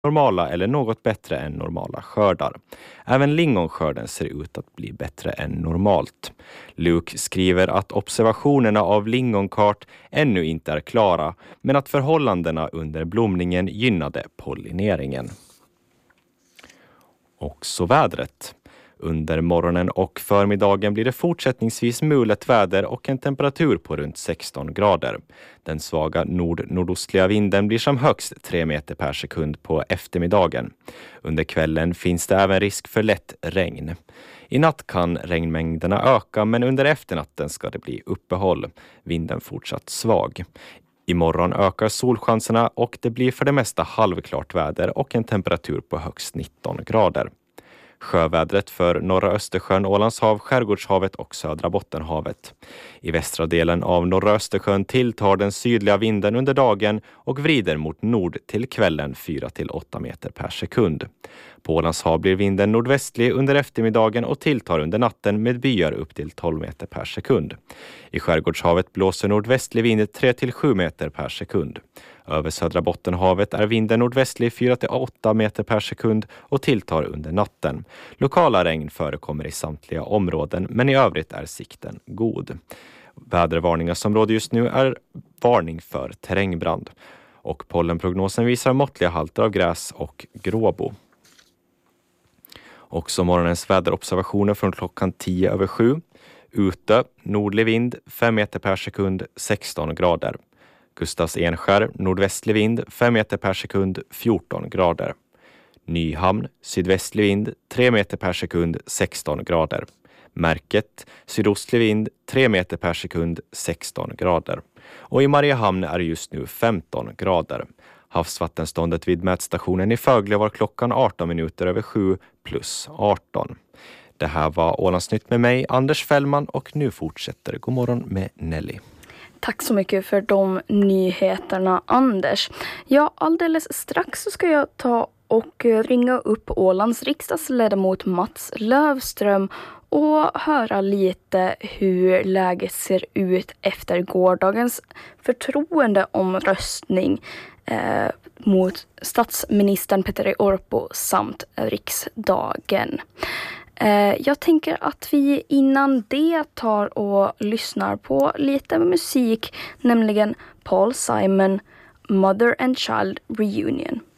normala eller något bättre än normala skördar. Även lingonskörden ser ut att bli bättre än normalt. Luke skriver att observationerna av lingonkart ännu inte är klara, men att förhållandena under blomningen gynnade pollineringen. Också vädret. Under morgonen och förmiddagen blir det fortsättningsvis mulet väder och en temperatur på runt 16 grader. Den svaga nordostliga vinden blir som högst 3 meter per sekund på eftermiddagen. Under kvällen finns det även risk för lätt regn. I natt kan regnmängderna öka, men under efternatten ska det bli uppehåll. Vinden fortsatt svag. Imorgon ökar solchanserna och det blir för det mesta halvklart väder och en temperatur på högst 19 grader. Sjövädret för norra Östersjön, Ålandshav, Skärgårdshavet och södra Bottenhavet. I västra delen av norra Östersjön tilltar den sydliga vinden under dagen och vrider mot nord till kvällen 4-8 meter per sekund. På Ålandshav blir vinden nordvästlig under eftermiddagen och tilltar under natten med byar upp till 12 meter per sekund. I Skärgårdshavet blåser nordvästlig vind 3-7 meter per sekund. Över södra Bottenhavet är vinden nordvästlig 4-8 meter per sekund och tilltar under natten. Lokala regn förekommer i samtliga områden, men i övrigt är sikten god. Vädervarningar som råder just nu är varning för terrängbrand. Och pollenprognosen visar måttliga halter av gräs och gråbo. Också morgonens väderobservationer från klockan 10:07. Ute, nordlig vind 5 meter per sekund, 16 grader. Gustavs Enskär, nordvästlig vind 5 meter per sekund, 14 grader. Nyhamn, sydvästlig vind 3 meter per sekund, 16 grader. Märket, sydostlig vind 3 meter per sekund, 16 grader. Och i Mariehamn är just nu 15 grader. Havsvattenståndet vid mätstationen i Fögle var klockan 18:07 plus 18. Det här var Ålandsnytt med mig, Anders Fällman, och nu fortsätter God morgon med Nelly. Tack så mycket för de nyheterna, Anders. Ja, alldeles strax så ska jag ta och ringa upp Ålands riksdagsledamot Mats Lövström och höra lite hur läget ser ut efter gårdagens förtroendeomröstning mot statsministern Petteri Orpo samt riksdagen. Jag tänker att vi innan det tar och lyssnar på lite musik, nämligen Paul Simon, Mother and Child Reunion.